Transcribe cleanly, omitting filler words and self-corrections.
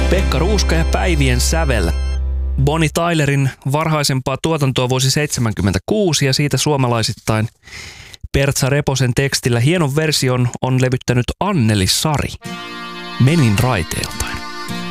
Pekka Ruuska ja Päivien sävel. Bonnie Tylerin varhaisempaa tuotantoa vuosi 1976 ja siitä suomalaisittain Pertsa Reposen tekstillä hienon version on levyttänyt Anneli Sari. Menin raiteilta.